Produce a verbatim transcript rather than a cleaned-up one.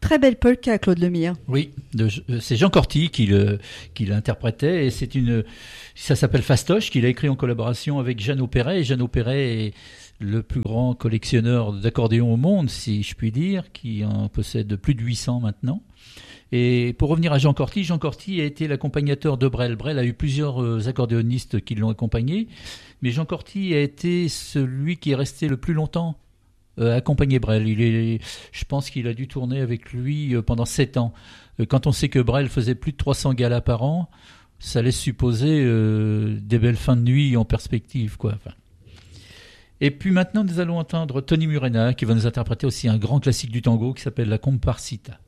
très belle polka, Claude Lemire. Oui, de, c'est Jean Corty qui, le, qui l'interprétait et c'est une, ça s'appelle Fastoche, qu'il a écrit en collaboration avec Jeannot Perret. Et Jeannot Perret est le plus grand collectionneur d'accordéons au monde, si je puis dire, qui en possède plus de huit cents maintenant. Et pour revenir à Jean Corty, Jean Corty a été l'accompagnateur de Brel. Brel a eu plusieurs accordéonistes qui l'ont accompagné, mais Jean Corty a été celui qui est resté le plus longtemps euh, accompagné Brel. Il est, je pense qu'il a dû tourner avec lui euh, pendant sept ans. Euh, quand on sait que Brel faisait plus de trois cents galas par an, ça laisse supposer euh, des belles fins de nuit en perspective, quoi. Enfin. Et puis maintenant, nous allons entendre Tony Murena qui va nous interpréter aussi un grand classique du tango qui s'appelle La Comparsita.